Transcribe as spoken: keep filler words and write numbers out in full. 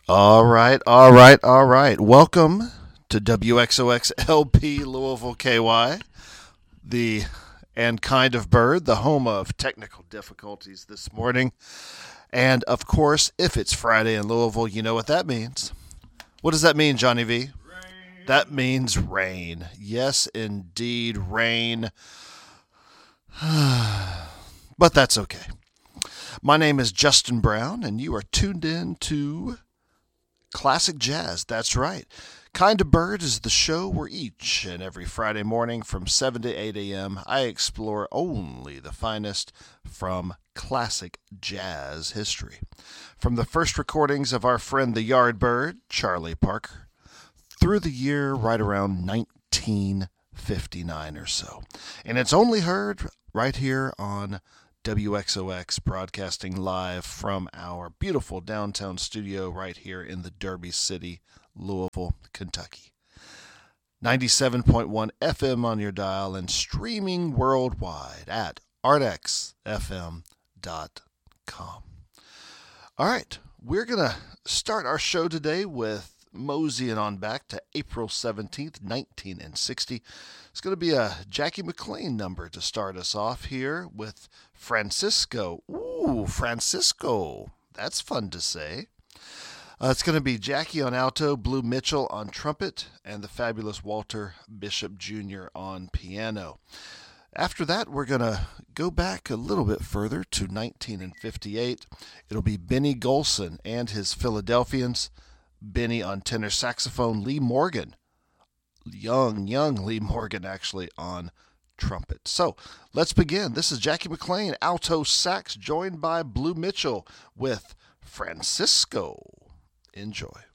All right, all right, all right. Welcome to W X O X L P Louisville K Y, the and kind of bird, the home of technical difficulties this morning. And of course, if it's Friday in Louisville, you know what that means. What does that mean, Johnny V? Rain. That means rain. Yes, indeed, rain. But that's okay. My name is Justin Brown, and you are tuned in to Classic Jazz. That's right. Kind of Bird is the show where each and every Friday morning from seven to eight a.m. I explore only the finest from classic jazz history. From the first recordings of our friend the Yardbird, Charlie Parker, through the year right around nineteen fifty-nine or so. And it's only heard right here on W X O X, broadcasting live from our beautiful downtown studio right here in the Derby City, Louisville, Kentucky. ninety-seven point one F M on your dial and streaming worldwide at artx f m dot com. All right, we're going to start our show today with moseying on back to April seventeenth, nineteen sixty. It's going to be a Jackie McLean number to start us off here with Francisco. Ooh, Francisco. That's fun to say. Uh, it's going to be Jackie on alto, Blue Mitchell on trumpet, and the fabulous Walter Bishop Junior on piano. After that, we're going to go back a little bit further to nineteen fifty-eight. It'll be Benny Golson and his Philadelphians. Benny on tenor saxophone, Lee Morgan, young, young Lee Morgan actually on trumpet. So let's begin. This is Jackie McLean, alto sax, joined by Blue Mitchell with Francisco. Enjoy.